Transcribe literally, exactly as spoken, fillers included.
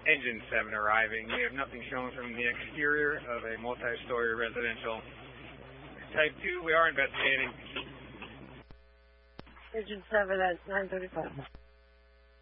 Engine seven arriving. We have nothing shown from the exterior of a multi-story residential. Type two, we are investigating. Engine seven at nine thirty-five.